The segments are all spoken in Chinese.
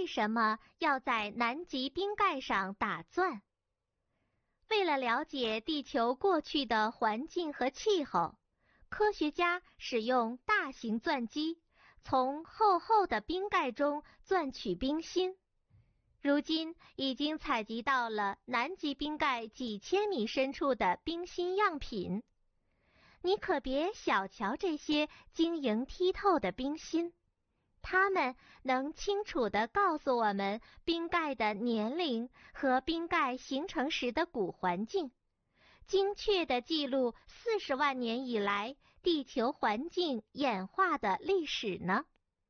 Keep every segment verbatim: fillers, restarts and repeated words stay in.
什么要在南极冰盖上打钻？为了了解地球过去的环境和气候，科学家使用大型钻机，从厚厚的冰盖中钻取冰芯。如今已经采集到了南极冰盖几千米深处的冰芯样品。你可别小瞧这些晶莹剔透的冰芯，它们能清楚地告诉我们冰盖的年龄和冰盖形成时的古环境，精确地记录四十万年以来地球环境演化的历史呢。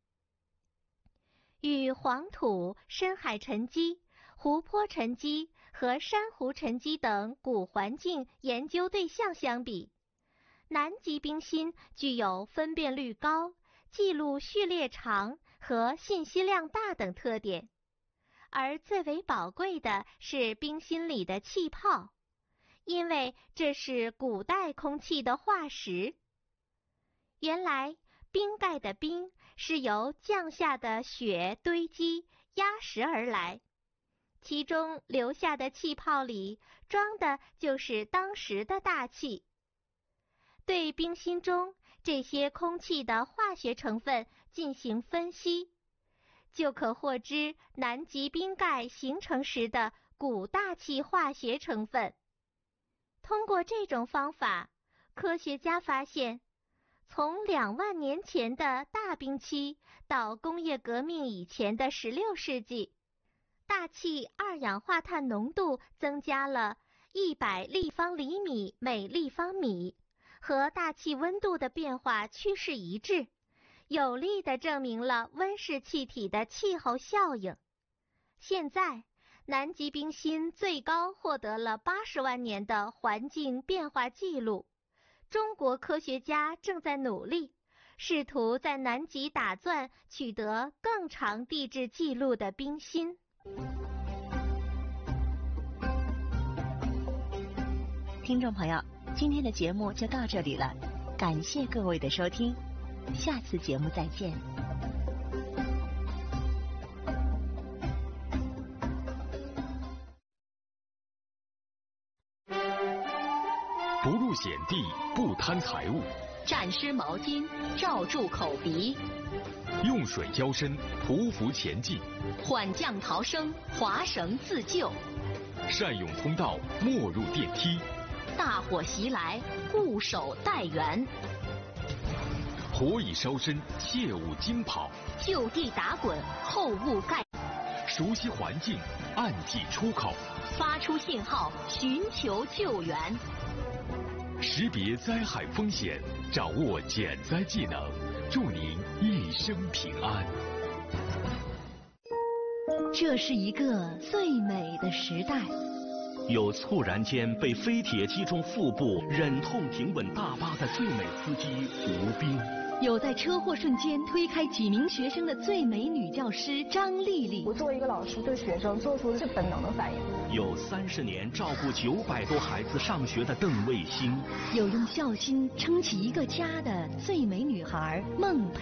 与黄土、深海沉积、湖泊沉积和珊瑚沉积等古环境研究对象相比，南极冰芯具有分辨率高、记录序列长和信息量大等特点，而最为宝贵的是冰芯里的气泡，因为这是古代空气的化石。原来冰盖的冰是由降下的雪堆积压实而来，其中留下的气泡里装的就是当时的大气。对冰芯中这些空气的化学成分进行分析，就可获知南极冰盖形成时的古大气化学成分。通过这种方法，科学家发现，从两万年前的大冰期到工业革命以前的十六世纪，大气二氧化碳浓度增加了一百立方厘米每立方米，和大气温度的变化趋势一致，有力地证明了温室气体的气候效应。现在，南极冰芯最高获得了八十万年的环境变化记录。中国科学家正在努力，试图在南极打钻，取得更长地质记录的冰芯。 听众朋友，今天的节目就到这里了，感谢各位的收听，下次节目再见。 不入险地，不贪财物， 蘸湿毛巾罩住口鼻， 用水浇身，匍匐前进， 缓降逃生，划绳自救， 善用通道，莫入电梯， 大火袭来，固守待援， 火已烧身，切勿惊跑， 就地打滚，后勿盖， 熟悉环境，暗记出口， 发出信号，寻求救援， 识别灾害风险，掌握减灾技能，祝您一生平安。 这是一个最美的时代。 有猝然间被飞铁击中腹部，忍痛停稳大巴的最美司机吴斌。 有在车祸瞬间推开几名学生的最美女教师张丽丽。 我作为一个老师，对学生做出的是本能的反应。 有三十年照顾九百多孩子上学的邓卫星。 有用孝心撑起一个家的最美女孩孟佩。